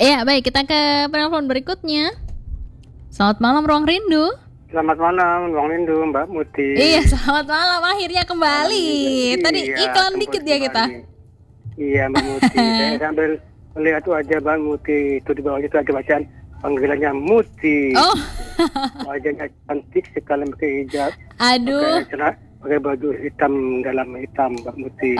Iya, baik, kita ke penelpon berikutnya. Selamat malam Ruang Rindu. Selamat malam, Bang Lindu, Mbak Muti. Iya, selamat malam, akhirnya kembali. Tadi iklan dikit ya kita. Iya, Mbak Muti. Saya sambil melihat wajah Mbak Muti. Itu di bawahnya itu ada bacaan panggilannya Muti. Oh. Wajahnya cantik sekali pakai hijab. Aduh. Pakai baju hitam dalam hitam, Mbak Muti.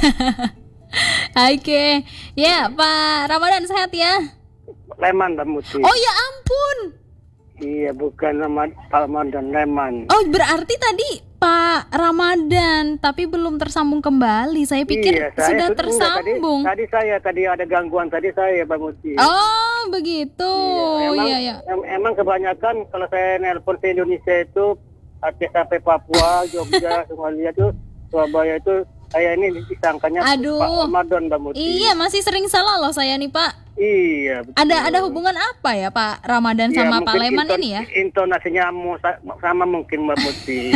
Oke. Ya, Pak Ramadan sehat ya? Leman, Mbak Muti. Oh ya ampun. Iya, bukan nama Pak Ramadan, Leman. Oh, berarti tadi Pak Ramadan, tapi belum tersambung kembali. Saya pikir sudah tersambung. Tadi ada gangguan saya, Mbak Muti. Oh, begitu. Iya. Emang kebanyakan kalau saya nelpon ke Indonesia itu sampai Papua, Jogja, Somalia itu, Surabaya itu saya ini disangkanya Pak Ramadan, Mbak Muti. Iya, masih sering salah loh saya nih, Pak. Iya, betul. Ada hubungan apa ya Pak Ramadan sama Pak Leman ini ya? Intonasinya sama mungkin Mbak Muti.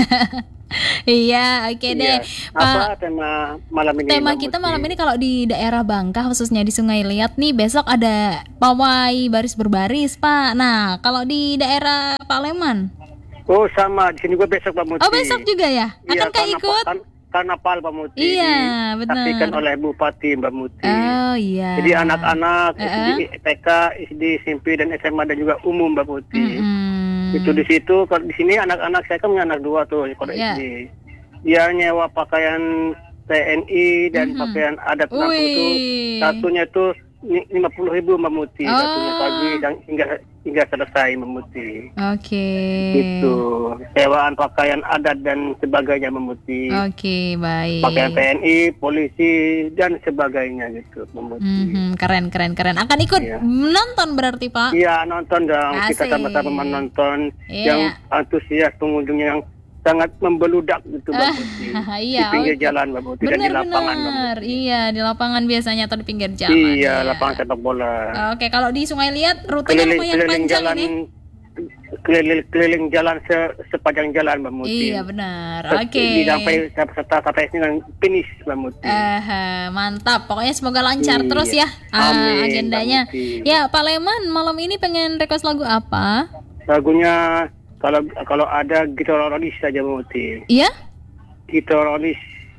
Iya, oke deh. Apa tema malam ini? Tema kita malam ini kalau di daerah Bangka khususnya di Sungai Liat nih, besok ada pawai baris berbaris, Pak. Nah, kalau di daerah Pak Leman? Oh, sama. Di sini juga besok, Mbak Muti. Oh, besok juga ya? Akankah ikut? Karnaval, Mbak Muti. Iya, benar. Disaksikan oleh Bupati, Mbak Muti. Oh, iya. Jadi anak-anak TK, SD, SMP dan SMA dan juga umum, Mbak Muti. Itu di situ. Kalau di sini anak-anak saya kan punya anak 2 tuh kalau SD. Dia nyewa pakaian TNI dan pakaian adat Nampung itu. Satunya tuh 50.000 Mbak Muti. Satunya pagi dan hingga selesai Mbak Muti. Oke. Gitu. Sewaan pakaian adat dan sebagainya Mbak Muti. Oke, baik. Pakaian TNI, polisi dan sebagainya gitu Mbak Muti. Keren. Akan ikut menonton berarti Pak? Iya, nonton dong. Kita sama-sama menonton. Yang antusias pengunjungnya yang sangat membeludak gitu Mbak Muti. Di pinggir jalan Mbak Muti dan di lapangan Mbak Muti. Iya, di lapangan biasanya atau di pinggir jalan. Iya, lapangan sepak bola. Oke, kalau di Sungai Liat rutenya lumayan panjang jalan, ini. Keliling jalan sepanjang jalan Mbak Muti. Iya, benar. Oke. Sampai dengan finish Mbak Muti. Mantap. Pokoknya semoga lancar terus ya. Amin, agendanya. Ya, Pak Leman, malam ini pengen request lagu apa? Lagunya kalau ada Gitorolis saja Mbak Muti. Iya? Gitorolis.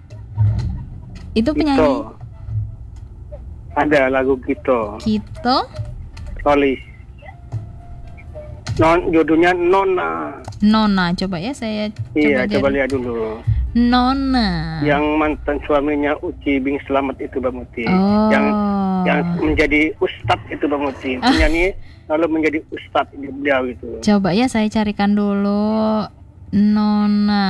Itu penyanyi? Gito. Ada lagu Gito. Rolis. Judulnya Nona. Coba ya saya coba lihat dulu. Nona. Yang mantan suaminya Uci Bing Slamet itu Mbak Muti. Yang menjadi ustadz itu Mbak Muti. Penyanyi lalu menjadi ustadz beliau itu. Coba ya saya carikan dulu Nona.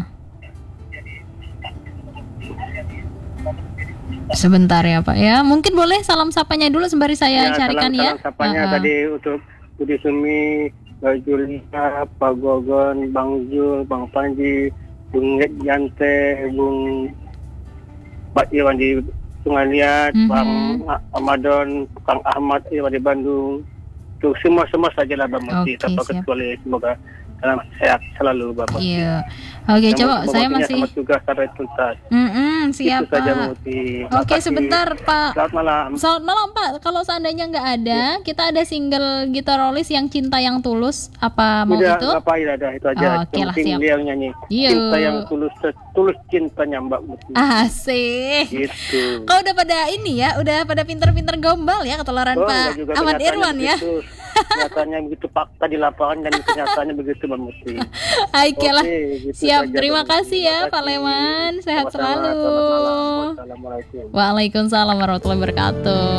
Sebentar ya Pak ya. Mungkin boleh salam sapanya dulu sembari saya carikan salam sapanya tadi untuk Budi Sumi, Mbak Julia, Pak Gogon, Bang Jul, Bang Panji, Bung Jante, Bung Pak Iwan di Sungai Liat, Bang Ramadan, Kang Ahmad Iwan di Bandung. Untuk semua sajalah Mbak Muti, tanpa kecuali semoga dalam sehat selalu Bapak. Iya. Oke, coba saya masih tugas sampai tuntas. Siap itu saja, Pak. Oke, sebentar Pak. Selamat malam Pak. Kalau seandainya nggak ada, kita ada single Gitorolis yang Cinta yang Tulus. Apa mau itu? Apa ada itu aja. Oke lah, siap. Dia yang nyanyi. Cinta yang tulus cintanya Mbak Muti. Asik. Gitu. Kau udah pada ini ya, udah pada pinter-pinter gombal ya ketularan Pak Ahmad Irwan ya. Kenyataannya begitu fakta di lapangan dan kenyataannya begitu Mbak Muti. Oke lah. Siap, terima kasih ya Pak Leman. Sehat selalu. Assalamualaikum. Waalaikumsalam warahmatullahi wabarakatuh.